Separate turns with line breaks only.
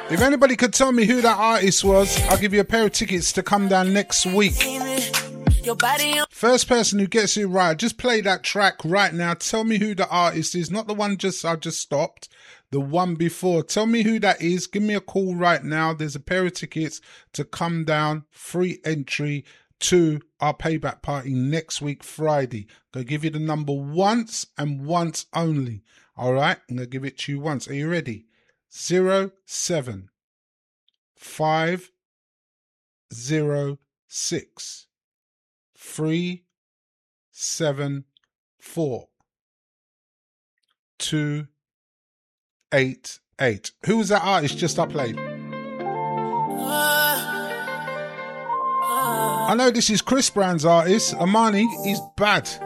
If anybody could tell me who that artist was, I'll give you a pair of tickets to come down next week. First person who gets it right, just play that track right now. Tell me who the artist is, not the one I just stopped, the one before. Tell me who that is. Give me a call right now. There's a pair of tickets to come down, free entry to our payback party next week, Friday. I'm going to give you the number once and once only. All right? I'm going to give it to you once. Are you ready? 07 506 374 288. Who was that artist just I played? I know this is Chris Brown's artist. Amani is bad.